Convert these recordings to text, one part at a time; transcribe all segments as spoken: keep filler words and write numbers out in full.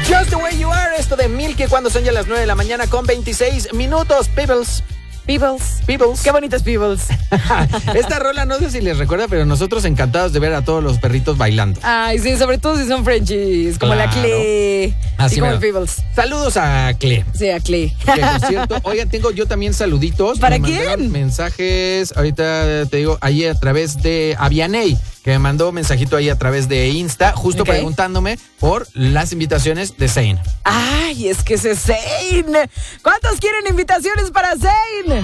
Just the way you are, esto de Milky cuando son ya las nueve de la mañana con veintiséis minutos. Peoples. Peebles. Peebles. Qué bonitas Peebles. Esta rola no sé si les recuerda, pero nosotros encantados de ver a todos los perritos bailando. Ay, sí, sobre todo si son Frenchies, como Claro. la Cle. Así y como mero. el Peebles. Saludos a Cle. Sí, a Cle. Que por cierto, oigan, tengo yo también saluditos. ¿Para Me quién? mandaron mensajes, ahorita te digo, ahí a través de Avianey, que me mandó un mensajito ahí a través de Insta, justo Ok. preguntándome por las invitaciones de Zayn. Ay, es que ese Zayn. ¿Cuántos quieren invitaciones para Zayn?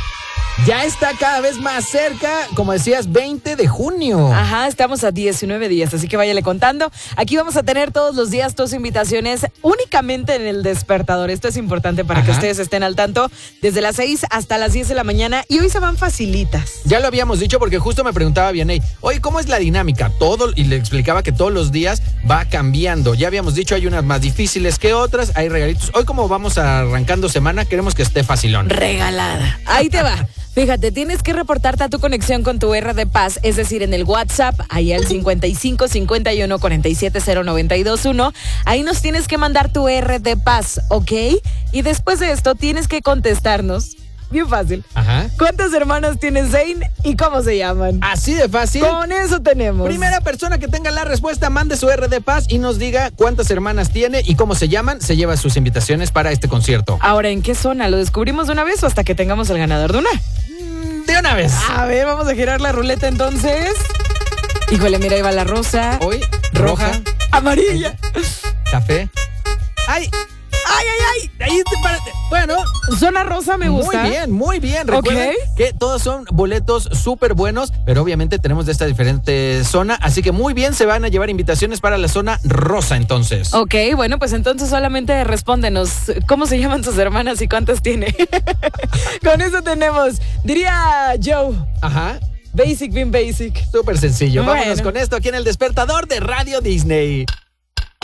Ya está cada vez más cerca, como decías, veinte de junio. Ajá, estamos a diecinueve días, así que váyale contando. Aquí vamos a tener todos los días tus invitaciones únicamente en el despertador. Esto es importante para Ajá. que ustedes estén al tanto desde las seis hasta las diez de la mañana y hoy se van facilitas. Ya lo habíamos dicho porque justo me preguntaba Vianey, oye, ¿cómo es la dinámica? Todo, y le explicaba que todos los días va cambiando. Ya habíamos dicho, hay unas más difíciles que otras, hay regalitos. Hoy como vamos arrancando semana, queremos que esté facilón. Regalada. Ahí te va. Fíjate, tienes que reportarte a tu conexión con tu R de Paz, es decir, en el WhatsApp, ahí al cincuenta y cinco cincuenta y uno cuarenta y siete cero noventa y dos uno. Ahí nos tienes que mandar tu R de Paz, ¿ok? Y después de esto tienes que contestarnos. Bien fácil. Ajá. ¿Cuántas hermanas tiene Zayn y cómo se llaman? Así de fácil. Con eso tenemos. Primera persona que tenga la respuesta, mande su R de Paz y nos diga cuántas hermanas tiene y cómo se llaman, se lleva sus invitaciones para este concierto. Ahora, ¿en qué zona? ¿Lo descubrimos de una vez o hasta que tengamos el ganador de una? De una vez. A ver, vamos a girar la ruleta entonces. Híjole, mira, ahí va la rosa. Hoy, Roja. roja, Amarilla. café. ¡Ay! ¡Ay, ay, ay! Ahí te para- Bueno, Zona rosa me gusta. muy bien, muy bien. Recuerden Ok. que todos son boletos súper buenos, pero obviamente tenemos de esta diferente zona, así que muy bien se van a llevar invitaciones para la zona rosa entonces. Ok, bueno, pues entonces solamente respóndenos cómo se llaman sus hermanas y cuántas tiene. Con eso tenemos, diría Joe, Ajá, basic, bien basic. súper sencillo. Bueno. Vámonos con esto aquí en el despertador de Radio Disney.